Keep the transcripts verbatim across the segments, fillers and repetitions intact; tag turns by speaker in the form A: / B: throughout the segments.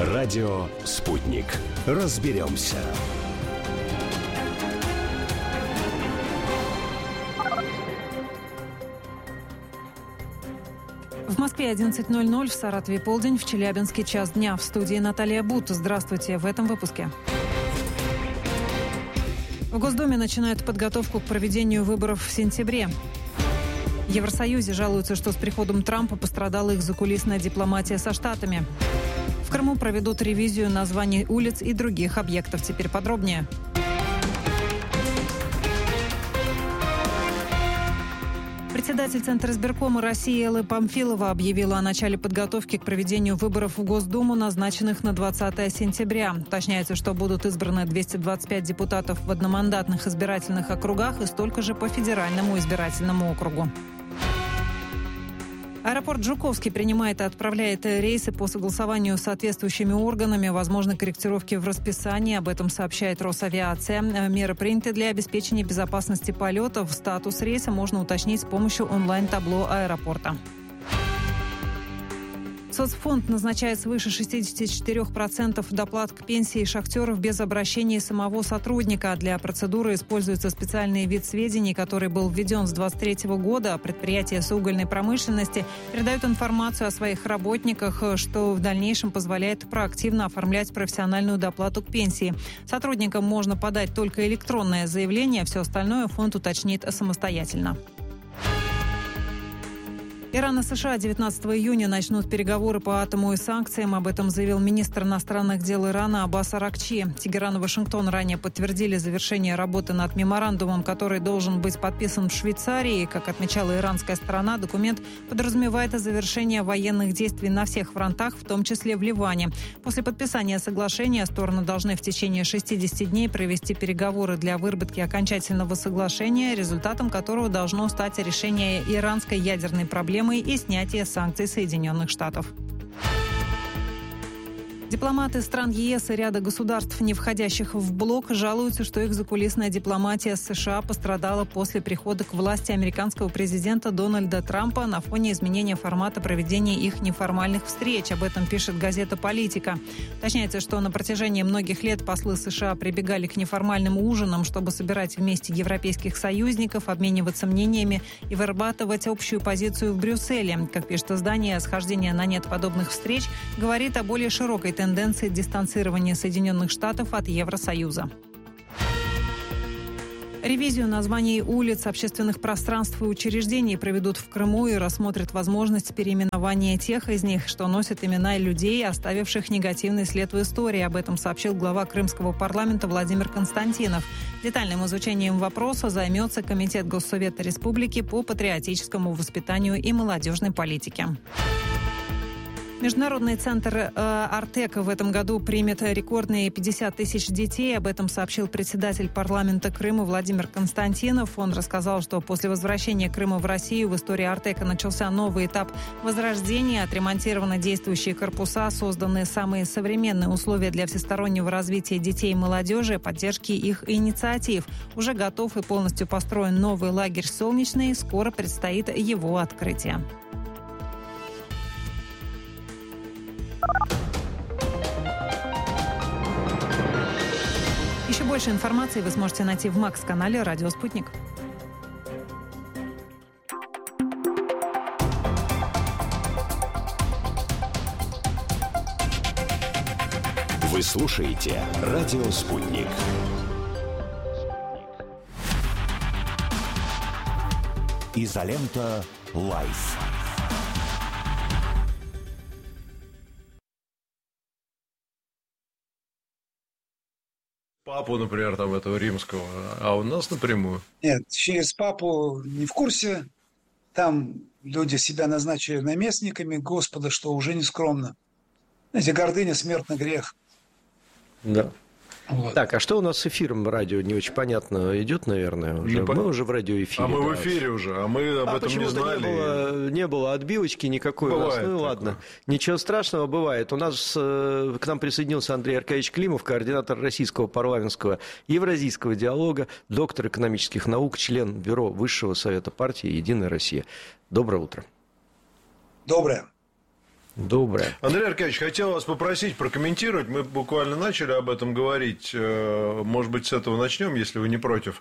A: Радио «Спутник». Разберемся.
B: В Москве одиннадцать ноль ноль, в Саратове полдень, в Челябинске час дня. В студии Наталья Бут. Здравствуйте в этом выпуске. В Госдуме начинают подготовку к проведению выборов в сентябре. В Евросоюзе жалуются, что с приходом Трампа пострадала их закулисная дипломатия со Штатами. В Крыму проведут ревизию названий улиц и других объектов. Теперь подробнее. Председатель Центризбиркома России Элла Памфилова объявила о начале подготовки к проведению выборов в Госдуму, назначенных на двадцатое сентября. Уточняется, что будут избраны двести двадцать пять депутатов в одномандатных избирательных округах и столько же по федеральному избирательному округу. Аэропорт Жуковский принимает и отправляет рейсы по согласованию с соответствующими органами. Возможны корректировки в расписании. Об этом сообщает Росавиация. Меры приняты для обеспечения безопасности полетов. Статус рейса можно уточнить с помощью онлайн-табло аэропорта. Соцфонд назначает свыше шестьдесят четыре процента доплат к пенсии шахтеров без обращения самого сотрудника. Для процедуры используется специальный вид сведений, который был введен с двадцать третьего года. Предприятия с угольной промышленности передают информацию о своих работниках, что в дальнейшем позволяет проактивно оформлять профессиональную доплату к пенсии. Сотрудникам можно подать только электронное заявление, все остальное фонд уточнит самостоятельно. Иран и США девятнадцатого июня начнут переговоры по атому и санкциям. Об этом заявил министр иностранных дел Ирана Аббас Аракчи. Тегеран и Вашингтон ранее подтвердили завершение работы над меморандумом, который должен быть подписан в Швейцарии. Как отмечала иранская сторона, документ подразумевает завершение военных действий на всех фронтах, в том числе в Ливане. После подписания соглашения стороны должны в течение шестидесяти дней провести переговоры для выработки окончательного соглашения, результатом которого должно стать решение иранской ядерной проблемы и снятие санкций Соединенных Штатов. Дипломаты стран ЕС и ряда государств, не входящих в блок, жалуются, что их закулисная дипломатия с США пострадала после прихода к власти американского президента Дональда Трампа на фоне изменения формата проведения их неформальных встреч. Об этом пишет газета «Политика». Уточняется, что на протяжении многих лет послы США прибегали к неформальным ужинам, чтобы собирать вместе европейских союзников, обмениваться мнениями и вырабатывать общую позицию в Брюсселе. Как пишет издание, схождение на нет подобных встреч говорит о более широкой тенденции тенденции дистанцирования Соединенных Штатов от Евросоюза. Ревизию названий улиц, общественных пространств и учреждений проведут в Крыму и рассмотрят возможность переименования тех из них, что носят имена людей, оставивших негативный след в истории. Об этом сообщил глава Крымского парламента Владимир Константинов. Детальным изучением вопроса займется Комитет Госсовета Республики по патриотическому воспитанию и молодежной политике. Международный центр э, «Артек» в этом году примет рекордные пятьдесят тысяч детей. Об этом сообщил председатель парламента Крыма Владимир Константинов. Он рассказал, что после возвращения Крыма в Россию в истории «Артека» начался новый этап возрождения. Отремонтированы действующие корпуса, созданы самые современные условия для всестороннего развития детей и молодежи, поддержки их инициатив. Уже готов и полностью построен новый лагерь «Солнечный». Скоро предстоит его открытие. Еще больше информации вы сможете найти в Макс-канале «Радио Спутник».
A: Вы слушаете «Радио Спутник». Изолента Лайф.
C: Папу, например, там этого римского, а у нас напрямую.
D: Нет, через папу не в курсе. Там люди себя назначили наместниками Господа, что уже не скромно. Знаете, гордыня – смертный грех.
E: Да.
D: Вот.
E: Так, а что у нас с эфиром радио? Не очень понятно. Идет, наверное, уже.
C: Не
E: Мы
C: пон...
E: уже в радиоэфире.
C: А мы
E: да.
C: в эфире уже, а мы об
E: а
C: этом не знали.
E: Не было, не было отбивочки никакой
C: Бывает
E: у нас. Ну
C: такое.
E: ладно, ничего страшного, бывает. У нас э, к нам присоединился Андрей Аркадьевич Климов, координатор российского парламентского евразийского диалога, доктор экономических наук, член бюро Высшего совета партии «Единая Россия». Доброе утро.
D: Доброе.
E: Доброе.
C: Андрей Аркадьевич, хотел вас попросить прокомментировать. Мы буквально начали об этом говорить. Может быть, с этого начнем, если вы не против.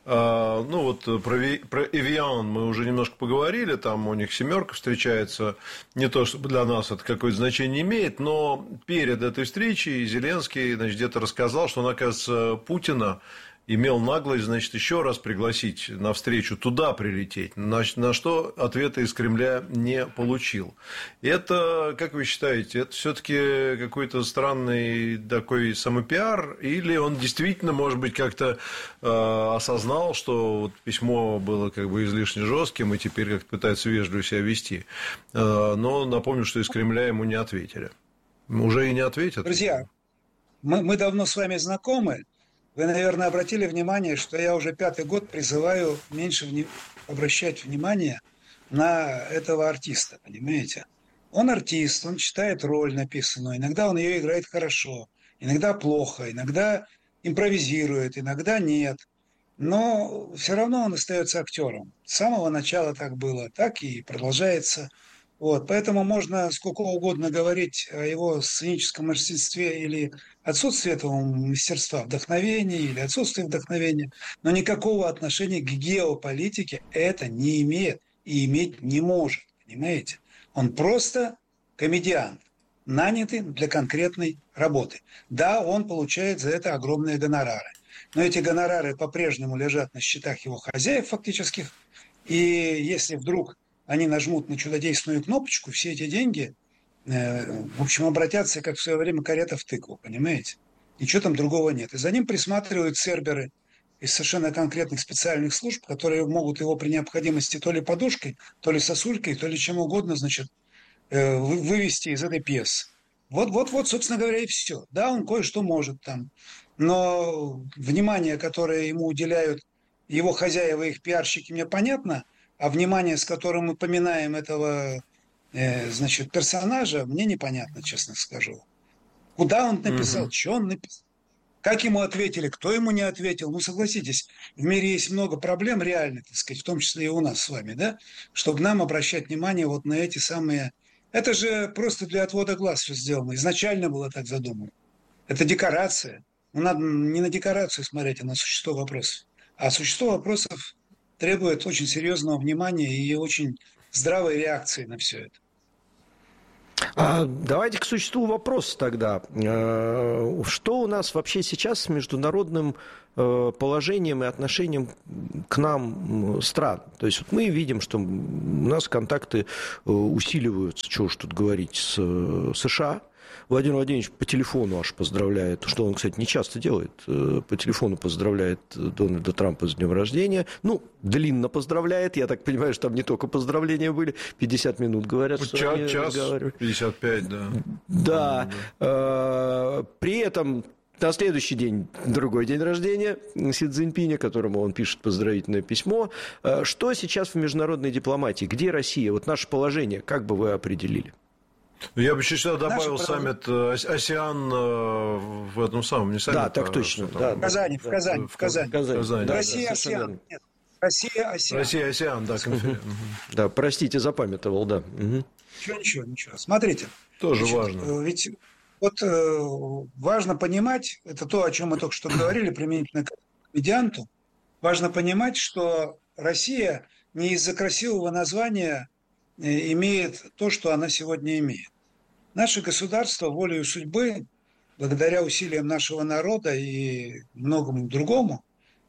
C: Ну, вот про Evian мы уже немножко поговорили. Там у них семерка встречается. Не то, чтобы для нас это какое-то значение имеет, но перед этой встречей Зеленский, значит, где-то рассказал, что он, оказывается, Путина имел наглость, значит, еще раз пригласить на встречу, туда прилететь, на, на что ответа из Кремля не получил. Это, как вы считаете, это все-таки какой-то странный такой самопиар, или он действительно, может быть, как-то э, осознал, что вот письмо было как бы излишне жестким и теперь как-то пытается вежливо себя вести. Э, но напомню, что из Кремля ему не ответили. Уже и не ответят.
D: Друзья, мы, мы давно с вами знакомы. Вы, наверное, обратили внимание, что я уже пятый год призываю меньше вни... обращать внимание на этого артиста, понимаете? Он артист, он читает роль написанную, иногда он ее играет хорошо, иногда плохо, иногда импровизирует, иногда нет. Но все равно он остается актером. С самого начала так было, так и продолжается. Вот, поэтому можно сколько угодно говорить о его сценическом мастерстве или отсутствии этого мастерства, вдохновения или отсутствии вдохновения, но никакого отношения к геополитике это не имеет и иметь не может, понимаете? Он просто комедиант, нанятый для конкретной работы. Да, он получает за это огромные гонорары, но эти гонорары по-прежнему лежат на счетах его хозяев фактических, и если вдруг они нажмут на чудодейственную кнопочку, все эти деньги, э, в общем, обратятся, как в свое время карета в тыкву, понимаете? Ничего там другого нет. И за ним присматривают церберы из совершенно конкретных специальных служб, которые могут его при необходимости то ли подушкой, то ли сосулькой, то ли чем угодно, значит, э, вывести из этой пьесы. Вот, вот, вот, собственно говоря, и все. Да, он кое-что может там, но внимание, которое ему уделяют его хозяева, их пиарщики, мне понятно. А внимание, с которым мы поминаем этого, э, значит, персонажа, мне непонятно, честно скажу. Куда он написал, mm-hmm. что он написал, как ему ответили, кто ему не ответил. Ну, согласитесь, в мире есть много проблем реальных, так сказать, в том числе и у нас с вами, да, чтобы нам обращать внимание вот на эти самые... Это же просто для отвода глаз все сделано. Изначально было так задумано. Это декорация. Ну, надо не на декорацию смотреть, а на существо вопросов. А существо вопросов требует очень серьезного внимания и очень здравой реакции на все это.
E: А давайте к существу вопроса тогда. Что у нас вообще сейчас с международным положением и отношением к нам стран? То есть вот мы видим, что у нас контакты усиливаются, чего уж тут говорить, с США. Владимир Владимирович по телефону аж поздравляет, что он, кстати, не часто делает, по телефону поздравляет Дональда Трампа с днем рождения. Ну, длинно поздравляет, я так понимаю, что там не только поздравления были, пятьдесят минут, говорят, что
C: час,
E: они
C: час
E: разговаривали.
C: пятьдесят пять, да.
E: Да, да. При этом на следующий день другой день рождения Си Цзиньпиня, которому он пишет поздравительное письмо. Что сейчас в международной дипломатии? Где Россия? Вот наше положение, как бы вы определили?
C: Я бы еще сюда добавил саммит АСЕАН в этом самом, не саммит.
E: Да, так точно.
C: Да,
D: в Казани, в Казани, в Казани.
E: В Казани.
C: Казани.
E: Да,
D: Россия,
E: да,
D: АСЕАН. Нет, Россия, АСЕАН.
C: Россия, АСЕАН, да, конференция.
E: Да, простите, запамятовал, да. Угу.
D: Ничего, ничего, ничего. Смотрите.
C: Тоже
D: значит,
C: важно.
D: Ведь вот э, важно понимать, это то, о чем мы только что говорили, применительно к комедианту, важно понимать, что Россия не из-за красивого названия имеет то, что она сегодня имеет. Наше государство волею судьбы, благодаря усилиям нашего народа и многому другому,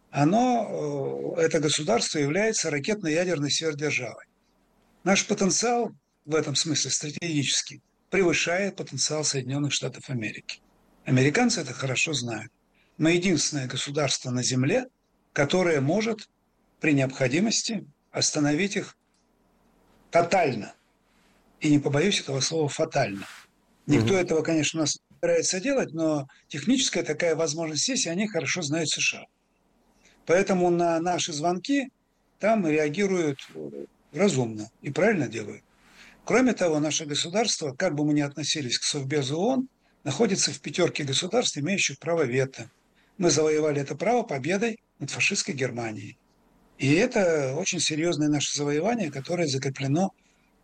D: оно, это государство является ракетно-ядерной сверхдержавой. Наш потенциал в этом смысле стратегический превышает потенциал Соединенных Штатов Америки. Американцы это хорошо знают. Мы единственное государство на Земле, которое может при необходимости остановить их тотально. И не побоюсь этого слова «фатально». Никто mm-hmm. этого, конечно, у нас не собирается делать, но техническая такая возможность есть, и они хорошо знают США. Поэтому на наши звонки там реагируют разумно и правильно делают. Кроме того, наше государство, как бы мы ни относились к Совбезу ООН, находится в пятерке государств, имеющих право вето. Мы завоевали это право победой над фашистской Германией. И это очень серьезное наше завоевание, которое закреплено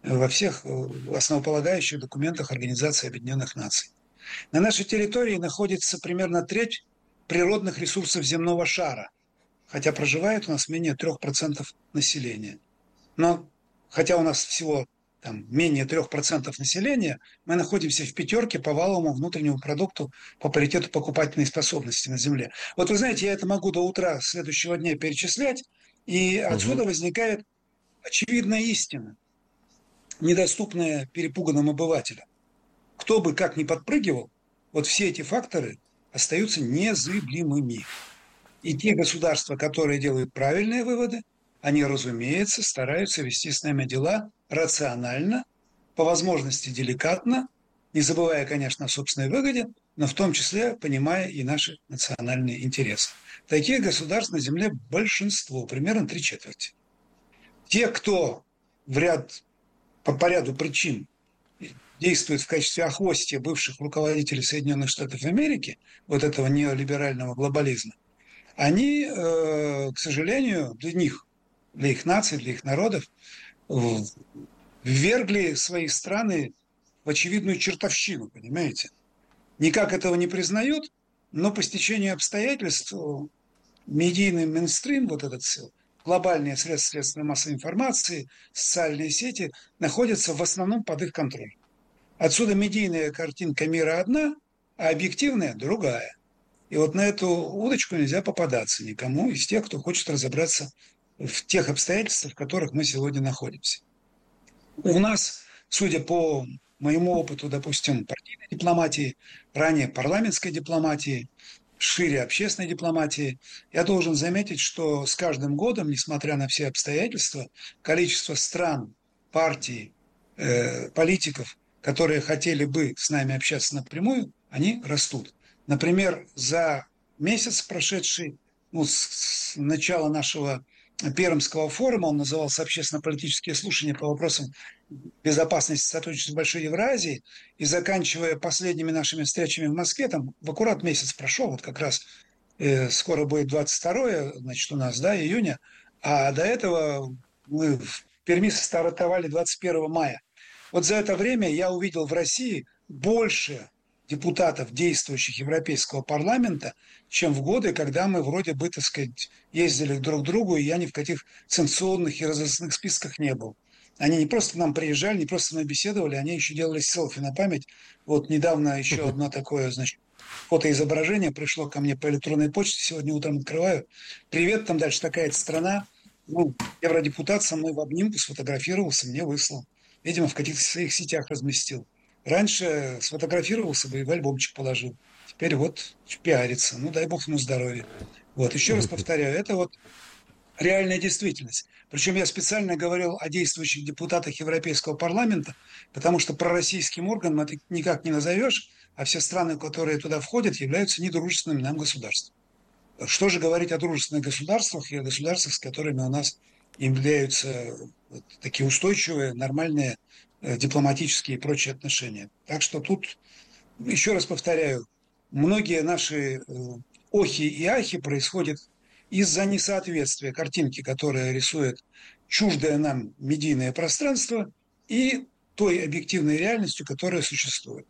D: во всех основополагающих документах Организации Объединенных Наций. На нашей территории находится примерно треть природных ресурсов земного шара, хотя проживает у нас менее трех процентов населения. Но хотя у нас всего там, менее трех процентов населения, мы находимся в пятерке по валовому внутреннему продукту по паритету покупательной способности на Земле. Вот вы знаете, я это могу до утра следующего дня перечислять, и отсюда угу. возникает очевидная истина, недоступная перепуганным обывателям. Кто бы как ни подпрыгивал, вот все эти факторы остаются незыблемыми. И те государства, которые делают правильные выводы, они, разумеется, стараются вести с нами дела рационально, по возможности деликатно, не забывая, конечно, о собственной выгоде, но в том числе понимая и наши национальные интересы. Таких государств на Земле большинство, примерно три четверти. Те, кто в ряд, по, по ряду причин действует в качестве охвостия бывших руководителей Соединенных Штатов Америки, вот этого неолиберального глобализма, они, э, к сожалению, для них, для их наций, для их народов, ввергли свои страны в очевидную чертовщину, понимаете? Никак этого не признают, но по стечению обстоятельств медийный мейнстрим, вот этот глобальные средства средства массовой информации, социальные сети, находятся в основном под их контролем. Отсюда медийная картинка мира одна, а объективная другая. И вот на эту удочку нельзя попадаться никому из тех, кто хочет разобраться в тех обстоятельствах, в которых мы сегодня находимся. У нас, судя по моему опыту, допустим, партийной дипломатии, ранее парламентской дипломатии, шире общественной дипломатии, я должен заметить, что с каждым годом, несмотря на все обстоятельства, количество стран, партий, э, политиков, которые хотели бы с нами общаться напрямую, они растут. Например, за месяц прошедший, ну, с, с начала нашего Пермского форума, он назывался «Общественно-политические слушания по вопросам безопасности и сотрудничества в Большой Евразии», и заканчивая последними нашими встречами в Москве, там в аккурат месяц прошел, вот как раз э, скоро будет двадцать второе, значит, у нас, да, июня, а до этого мы в Перми стартовали двадцать первого мая. Вот за это время я увидел в России больше депутатов действующих Европейского парламента, чем в годы, когда мы вроде бы, так сказать, ездили друг к другу, и я ни в каких санкционных и разыскных списках не был. Они не просто к нам приезжали, не просто мы беседовали, они еще делали селфи на память. Вот недавно еще одно такое, значит, фотоизображение пришло ко мне по электронной почте, сегодня утром открываю. Привет, там дальше такая-то страна. Ну, евродепутат со мной в обнимку сфотографировался, мне выслал. Видимо, в каких-то своих сетях разместил. Раньше сфотографировался бы и в альбомчик положил. Теперь вот пиарится. Ну, дай бог ему здоровья. Вот, еще раз повторяю, это вот реальная действительность. Причем я специально говорил о действующих депутатах Европейского парламента, потому что пророссийским органом это никак не назовешь, а все страны, которые туда входят, являются недружественными нам государствами. Что же говорить о дружественных государствах и о государствах, с которыми у нас являются вот такие устойчивые, нормальные дипломатические и прочие отношения. Так что тут, еще раз повторяю, многие наши охи и ахи происходят из-за несоответствия картинки, которая рисует чуждое нам медийное пространство, и той объективной реальностью, которая существует.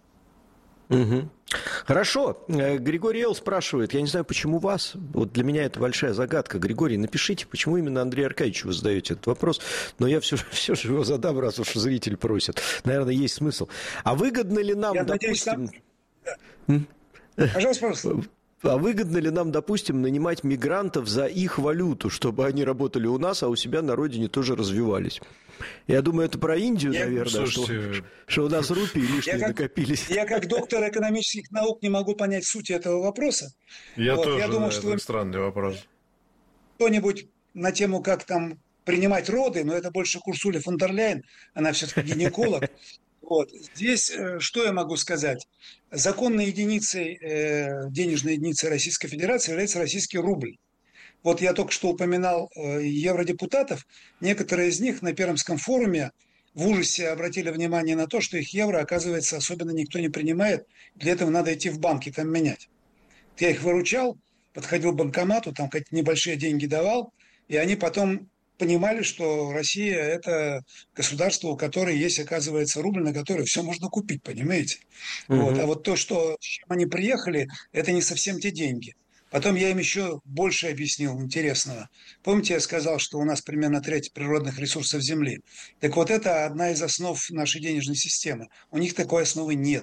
E: Угу. Хорошо. Григорий Эл спрашивает, я не знаю, почему вас, вот для меня это большая загадка. Григорий, напишите, почему именно Андрею Аркадьевичу вы задаете этот вопрос, но я все, все же его задам, раз уж зритель просит. Наверное, есть смысл. А выгодно ли нам, я допустим...
D: Надеюсь, там... Пожалуйста, пожалуйста.
E: А выгодно ли нам, допустим, нанимать мигрантов за их валюту, чтобы они работали у нас, а у себя на родине тоже развивались? Я думаю, это про Индию, я, наверное, слушайте, что, что у нас рупии лишние я как, накопились.
D: Я как доктор экономических наук не могу понять сути этого вопроса.
C: Я
D: вот,
C: тоже,
D: я думаю,
C: да,
D: что
C: это странный вопрос.
D: Кто-нибудь на тему, как там принимать роды, но это больше курс Ули фон дер Ляйен, она все-таки гинеколог. Вот. Здесь что я могу сказать? Законной единицей, э, денежной единицей Российской Федерации является российский рубль. Вот я только что упоминал э, евродепутатов. Некоторые из них на Пермском форуме в ужасе обратили внимание на то, что их евро, оказывается, особенно никто не принимает. Для этого надо идти в банк и там менять. Я их выручал, подходил к банкомату, там какие-то небольшие деньги давал, и они потом понимали, что Россия – это государство, у которого есть, оказывается, рубль, на который все можно купить, понимаете? Угу. Вот. А вот то, что, с чем они приехали, это не совсем те деньги. Потом я им еще больше объяснил интересного. Помните, я сказал, что у нас примерно треть природных ресурсов Земли? Так вот, это одна из основ нашей денежной системы. У них такой основы нет.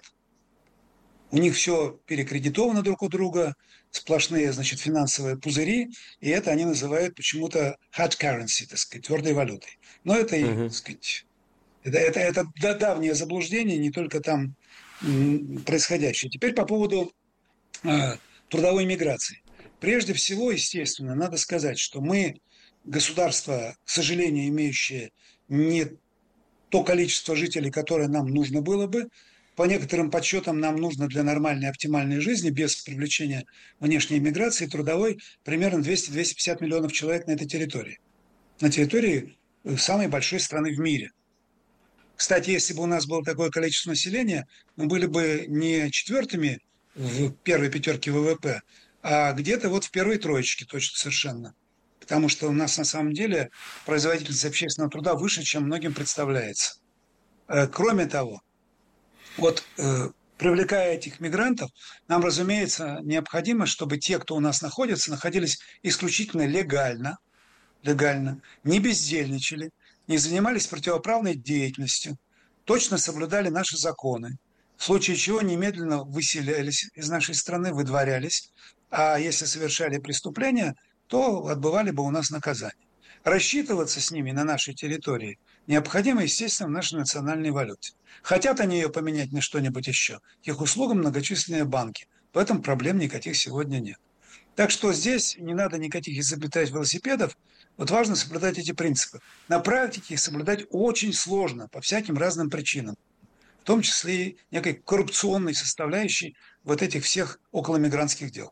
D: У них все перекредитовано друг у друга, сплошные, значит, финансовые пузыри, и это они называют почему-то hard currency, так сказать, твердой валютой. Но это, uh-huh. так сказать, это, это, это давнее заблуждение, не только там м, происходящее. Теперь по поводу э, трудовой миграции. Прежде всего, естественно, надо сказать, что мы, государство, к сожалению, имеющее не то количество жителей, которое нам нужно было бы. По некоторым подсчетам нам нужно для нормальной оптимальной жизни, без привлечения внешней миграции, трудовой, примерно двести-двести пятьдесят миллионов человек на этой территории. На территории самой большой страны в мире. Кстати, если бы у нас было такое количество населения, мы были бы не четвертыми в первой пятерке ВВП, а где-то вот в первой троечке точно совершенно. Потому что у нас на самом деле производительность общественного труда выше, чем многим представляется. Кроме того, вот э, привлекая этих мигрантов, нам, разумеется, необходимо, чтобы те, кто у нас находится, находились исключительно легально, легально, не бездельничали, не занимались противоправной деятельностью, точно соблюдали наши законы, в случае чего немедленно выселялись из нашей страны, выдворялись, а если совершали преступления, то отбывали бы у нас наказание. Рассчитываться с ними на нашей территории необходимо, естественно, в нашей национальной валюте. Хотят они ее поменять на что-нибудь еще, к их услугам многочисленные банки. В этом проблем никаких сегодня нет. Так что здесь не надо никаких изобретать велосипедов. Вот важно соблюдать эти принципы. На практике их соблюдать очень сложно по всяким разным причинам. В том числе и некой коррупционной составляющей вот этих всех околомигрантских дел.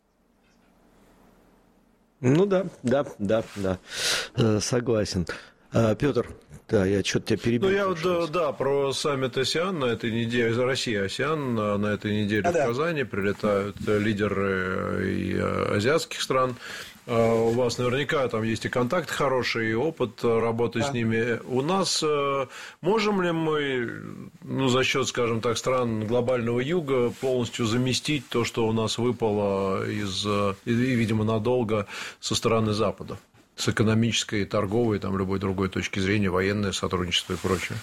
E: Ну да, да, да, да, согласен. Петр, да, я что-то тебя перебил.
C: Ну, я вот, да, да, про саммит АСЕАН на этой неделе, Россия-АСЕАН на этой неделе а, в да. Казани прилетают лидеры и азиатских стран. У вас наверняка там есть и контакт хороший, и опыт работы да. с ними. У нас можем ли мы, ну, за счет, скажем так, стран глобального юга полностью заместить то, что у нас выпало из, и, видимо, надолго со стороны Запада? С экономической, торговой, там, любой другой точки зрения, военное сотрудничество и прочее?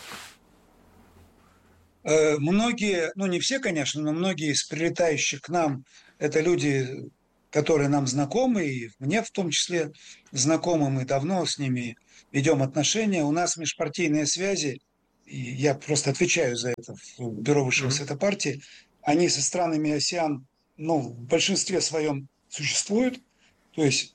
D: Многие, ну не все, конечно, но многие из прилетающих к нам – это люди, которые нам знакомы, и мне в том числе знакомы, мы давно с ними ведем отношения. У нас межпартийные связи, и я просто отвечаю за это в Бюро высшего mm-hmm. совета партии, они со странами АСЕАН, ну, в большинстве своем существуют, то есть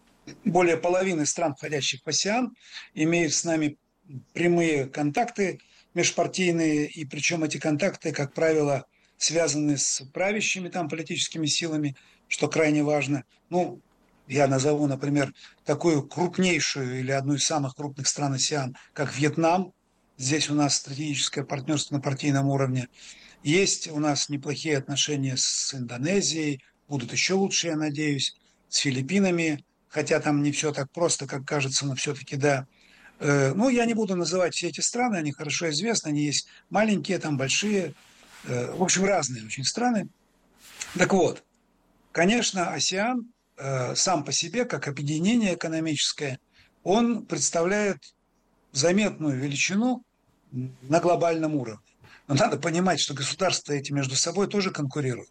D: более половины стран, входящих в АСЕАН, имеют с нами прямые контакты межпартийные, и причем эти контакты, как правило, связаны с правящими там политическими силами, что крайне важно. Ну, я назову, например, такую крупнейшую или одну из самых крупных стран АСЕАН, как Вьетнам. Здесь у нас стратегическое партнерство на партийном уровне. Есть у нас неплохие отношения с Индонезией, будут еще лучше, я надеюсь, с Филиппинами. Хотя там не все так просто, как кажется, но все-таки да. Ну, я не буду называть все эти страны, они хорошо известны, они есть маленькие, там большие, в общем, разные очень страны. Так вот, конечно, АСЕАН сам по себе, как объединение экономическое, он представляет заметную величину на глобальном уровне. Но надо понимать, что государства эти между собой тоже конкурируют.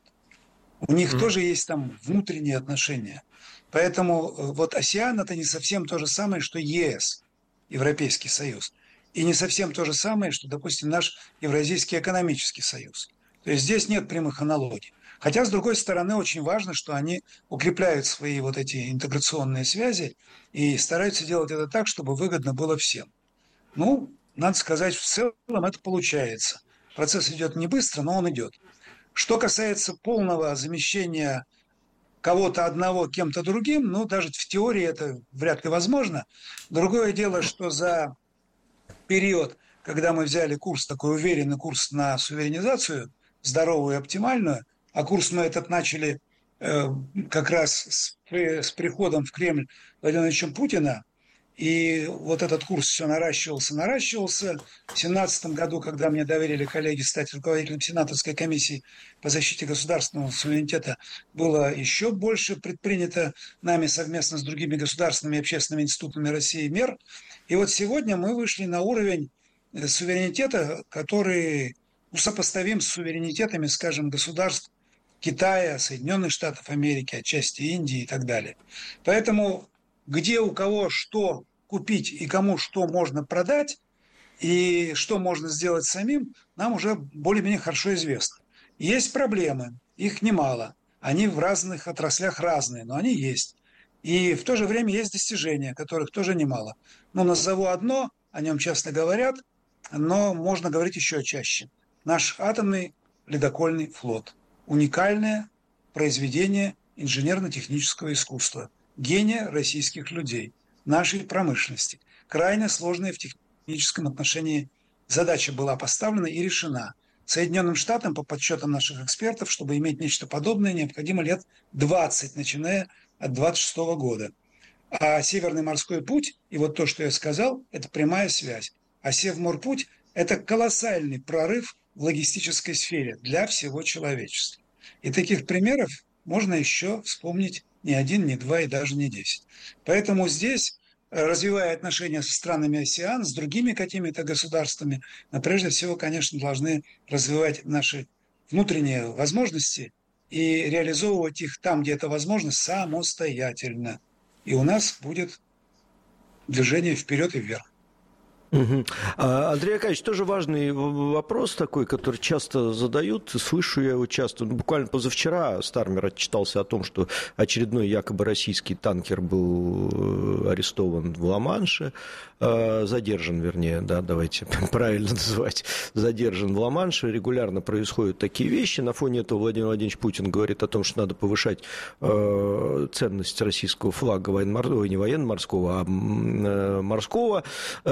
D: У них mm-hmm. тоже есть там внутренние отношения. Поэтому вот АСЕАН – это не совсем то же самое, что ЕС, Европейский Союз. И не совсем то же самое, что, допустим, наш Евразийский экономический союз. То есть здесь нет прямых аналогий. Хотя, с другой стороны, очень важно, что они укрепляют свои вот эти интеграционные связи и стараются делать это так, чтобы выгодно было всем. Ну, надо сказать, в целом это получается. Процесс идет не быстро, но он идет. Что касается полного замещения кого-то одного кем-то другим, ну, даже в теории это вряд ли возможно. Другое дело, что за период, когда мы взяли курс, такой уверенный курс на суверенизацию, здоровую и оптимальную, а курс мы этот начали э, как раз с, с приходом в Кремль Владимира Владимировича Путина, И вот этот курс все наращивался, наращивался. В две тысячи семнадцатом году, когда мне доверили коллеги стать руководителем Сенаторской комиссии по защите государственного суверенитета, было еще больше предпринято нами совместно с другими государственными и общественными институтами России мер. И вот сегодня мы вышли на уровень суверенитета, который сопоставим с суверенитетами, скажем, государств Китая, Соединенных Штатов Америки, отчасти Индии и так далее. Поэтому где у кого что купить и кому что можно продать, и что можно сделать самим, нам уже более-менее хорошо известно. Есть проблемы, их немало. Они в разных отраслях разные, но они есть. И в то же время есть достижения, которых тоже немало. Ну, назову одно, о нем часто говорят, но можно говорить еще чаще. Наш атомный ледокольный флот. Уникальное произведение инженерно-технического искусства. Гения российских людей, нашей промышленности. Крайне сложная в техническом отношении задача была поставлена и решена. Соединенным Штатам, по подсчетам наших экспертов, чтобы иметь нечто подобное, необходимо лет двадцать, начиная от двадцать шестого года. А Северный морской путь, и вот то, что я сказал, это прямая связь. А Севморпуть – это колоссальный прорыв в логистической сфере для всего человечества. И таких примеров можно еще вспомнить не один, не два и даже не десять. Поэтому здесь, развивая отношения со странами АСЕАН, с другими какими-то государствами, мы прежде всего, конечно, должны развивать наши внутренние возможности и реализовывать их там, где это возможно, самостоятельно. И у нас будет движение вперед и вверх.
E: Угу. Андрей Аркадьевич, тоже важный вопрос такой, который часто задают, слышу я его часто. Ну, буквально позавчера Стармер отчитался о том, что очередной якобы российский танкер был арестован в Ла-Манше, задержан, вернее, да, давайте правильно называть, задержан в Ла-Манше. Регулярно происходят такие вещи. На фоне этого Владимир Владимирович Путин говорит о том, что надо повышать ценность российского флага, военно-морского, не военно-морского, а морского.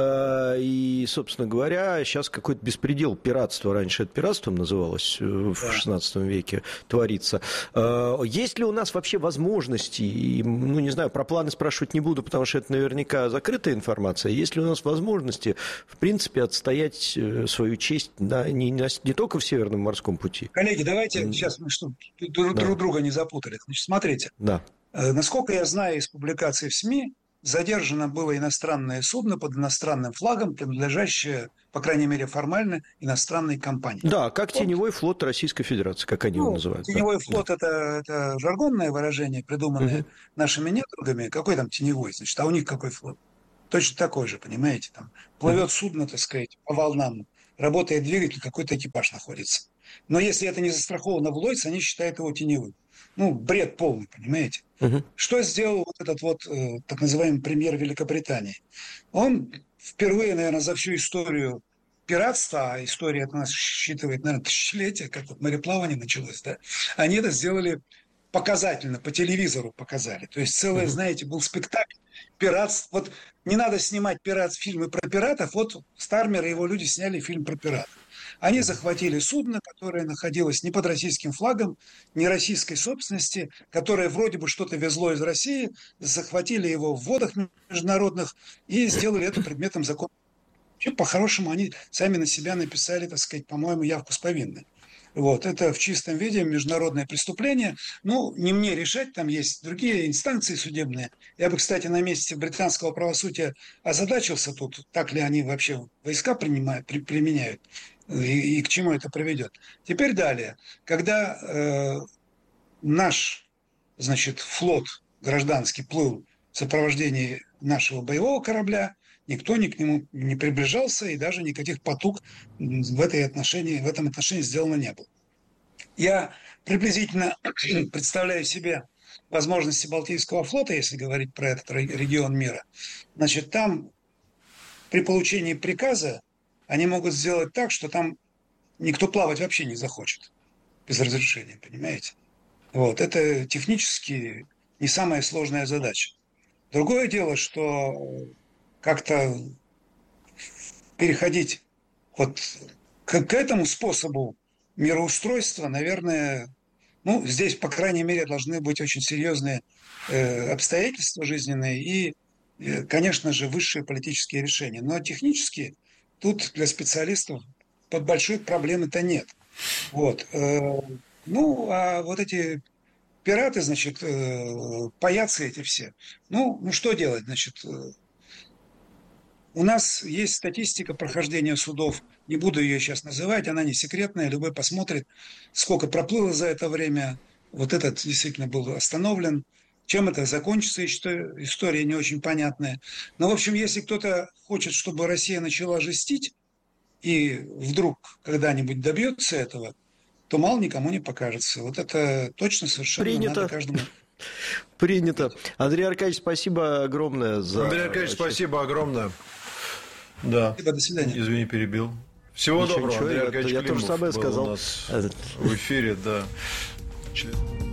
E: И, собственно говоря, сейчас какой-то беспредел, пиратство, раньше это пиратством называлось, в шестнадцатом веке творится. Есть ли у нас вообще возможности, ну, не знаю, про планы спрашивать не буду, потому что это наверняка закрытая информация, есть ли у нас возможности, в принципе, отстоять свою честь на, не, не только в Северном морском пути?
D: Коллеги, давайте mm. сейчас мы что, друг, да. друг друга не запутали. Значит, смотрите,
E: да.
D: Насколько я знаю из публикаций в СМИ, задержано было иностранное судно под иностранным флагом, принадлежащее, по крайней мере, формально иностранной компании.
E: Да, как вот. Теневой флот Российской Федерации, как они ну, его называют.
D: Теневой
E: да.
D: флот да. это, это жаргонное выражение, придуманное угу. нашими недругами. Какой там теневой, значит, а у них какой флот? Точно такой же, понимаете, там плывет угу. судно, так сказать, по волнам, работает двигатель, какой-то экипаж находится. Но если это не застраховано в Ллойдс, они считают его теневым. Ну, бред полный, понимаете? Uh-huh. Что сделал вот этот вот э, так называемый премьер Великобритании? Он впервые, наверное, за всю историю пиратства, а история от нас считывает, наверное, тысячелетия, как вот мореплавание началось, да, они это сделали показательно, по телевизору показали. То есть целый, uh-huh. знаете, был спектакль пиратств. Вот не надо снимать пират, фильмы про пиратов, вот Стармер и его люди сняли фильм про пиратов. Они захватили судно, которое находилось не под российским флагом, не российской собственности, которое вроде бы что-то везло из России, захватили его в водах международных и сделали это предметом закона. Вообще, по-хорошему, они сами на себя написали, так сказать, по-моему, явку с повинной. Вот, это в чистом виде международное преступление. Ну, не мне решать, там есть другие инстанции судебные. Я бы, кстати, на месте британского правосудия озадачился тут, так ли они вообще войска принимают, при, применяют и, и к чему это приведет. Теперь далее. Когда э, наш, значит, флот гражданский плыл в сопровождении нашего боевого корабля, никто ни к нему не приближался, и даже никаких потуг в, этой отношении, в этом отношении сделано не было. Я приблизительно представляю себе возможности Балтийского флота, если говорить про этот регион мира. Значит, там при получении приказа они могут сделать так, что там никто плавать вообще не захочет без разрешения, понимаете? Вот, это технически не самая сложная задача. Другое дело, что как-то переходить вот к, к этому способу мироустройства, наверное, ну, здесь, по крайней мере, должны быть очень серьезные э, обстоятельства жизненные и конечно же, высшие политические решения. Но технически тут для специалистов под большой проблемы-то нет. Вот. Ну, а вот эти пираты, значит, паяцы эти все. Ну, ну что делать, значит? У нас есть статистика прохождения судов, не буду ее сейчас называть, она не секретная, любой посмотрит, сколько проплыло за это время. Вот этот действительно был остановлен. Чем это закончится, история не очень понятная. Но, в общем, если кто-то хочет, чтобы Россия начала жестить, и вдруг когда-нибудь добьется этого, то мало никому не покажется. Вот это точно совершенно
E: Принято.
D: Надо каждому...
E: Принято. Андрей Аркадьевич, спасибо огромное за...
C: Андрей Аркадьевич, спасибо огромное. Да.
D: Спасибо, до свидания.
C: Извини, перебил. Всего
E: Ничего,
C: доброго,
E: ничего,
C: Андрей
E: я,
C: Аркадьевич
E: я
C: Климов
E: тоже самое
C: был
E: сказал.
C: у нас в эфире, да.